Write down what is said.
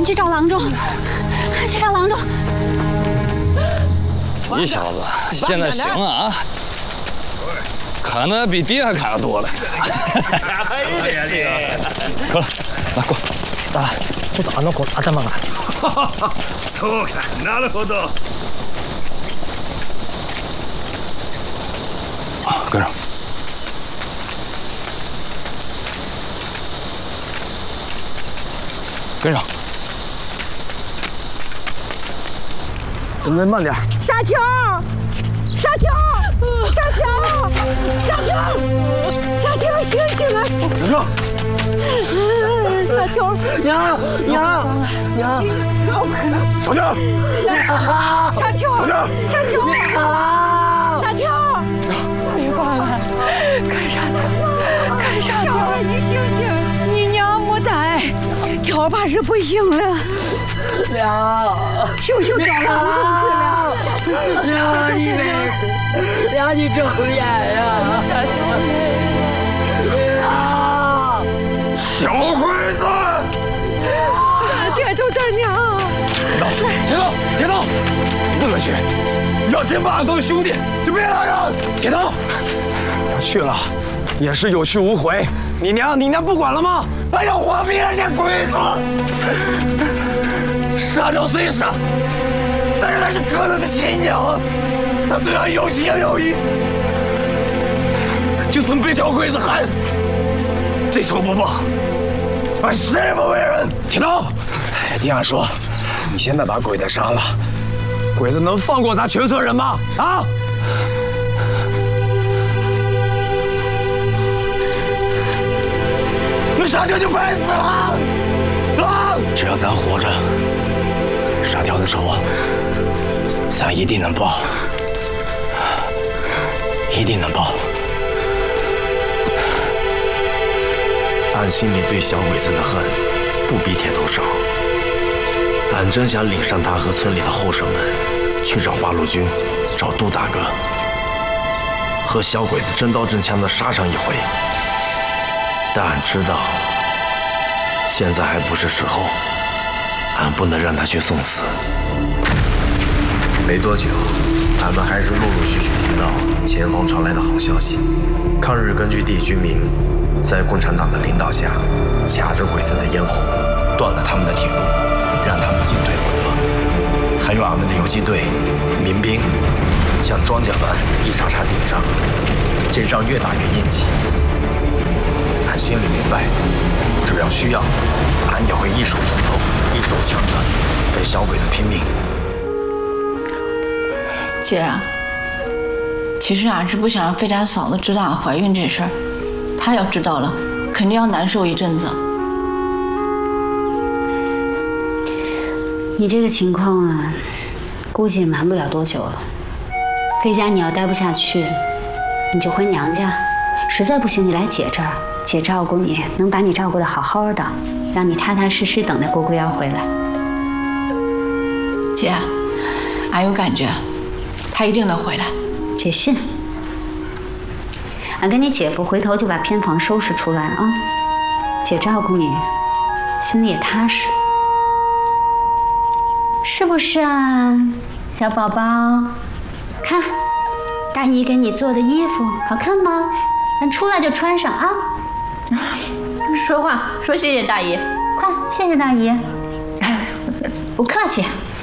去找郎中，去找郎中。 你小子现在行了啊，砍的比爹还砍的多了。 哎呀，这个， 可了，来过来。 あ、ちょっと頭が。 そうか、なるほど。 跟上。跟上。 咱慢点。 沙丘，沙丘，沙丘，沙丘，沙丘，醒醒啊！ 等着。 沙丘， 娘， 小静， 沙丘，沙丘，沙丘，别挂了，干啥呢？干啥呢？你醒醒，你娘没带，条把是不行了。 娘， 秀秀找郎中去了。 娘，你没，娘你睁眼呀！ 小鬼子！ 爹就这娘。 铁头，铁头，不能去！要真把俺当兄弟，就别来了。铁头， 要去了，也是有去无回。你娘不管了吗？ 还要活逼那些鬼子！杀掉虽杀，但是他是哥哥的亲娘，他对俺有情有义。就算被小鬼子害死，这仇不报，俺誓不为人。 铁头，听俺说，你现在把鬼子杀了，鬼子能放过咱全村人吗？啊！ 那沙雕就白死了！啊！ 只要咱活着，沙雕的仇，咱一定能报，一定能报。俺心里对小鬼子的恨不比铁头少，俺真想领上他和村里的后生们去找八路军，找杜大哥，和小鬼子真刀真枪的杀上一回。但俺知道，现在还不是时候，俺不能让他去送死。没多久，俺们还是陆陆续续听到前方传来的好消息：抗日根据地居民在共产党的领导下，卡着鬼子的咽喉，断了他们的铁路，让他们进退不得。还有俺们的游击队、民兵，像庄稼般一茬茬顶上，这仗越打越硬气。俺心里明白，只要需要，俺也会一手锄头、一手枪的跟小鬼子拼命。 姐啊，其实俺是不想让费家嫂子知道俺怀孕这事儿，她要知道了，肯定要难受一阵子。 你这个情况啊，估计也瞒不了多久了。费家你要待不下去，你就回娘家，实在不行你来姐这儿。姐照顾你，能把你照顾得好好的，让你踏踏实实等待郭桂瑶回来。 姐，俺有感觉，她一定能回来。 姐信。俺跟你姐夫回头就把偏房收拾出来啊，姐照顾你，心里也踏实，是不是啊，小宝宝？看，大姨给你做的衣服好看吗？咱出来就穿上啊。 说话说谢谢大姨， 快谢谢大姨。不客气。